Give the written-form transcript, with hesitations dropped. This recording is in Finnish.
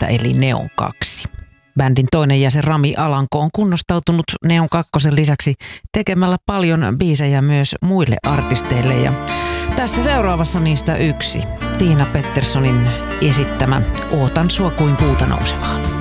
bändistä eli Neon 2. Bändin toinen jäsen Rami Alanko on kunnostautunut Neon 2 lisäksi tekemällä paljon biisejä myös muille artisteille ja tässä seuraavassa niistä yksi. Tiina Petterssonin esittämä Ootan sua kuin kuuta nousevaa.